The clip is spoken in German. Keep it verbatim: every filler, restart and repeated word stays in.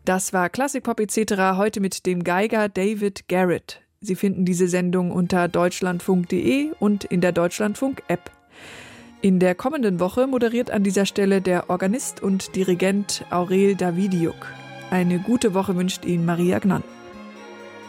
Das war Klassikpop et cetera heute mit dem Geiger David Garrett. Sie finden diese Sendung unter deutschlandfunk punkt de und in der Deutschlandfunk-App. In der kommenden Woche moderiert an dieser Stelle der Organist und Dirigent Aurel Davidiuk. Eine gute Woche wünscht Ihnen Maria Gnann.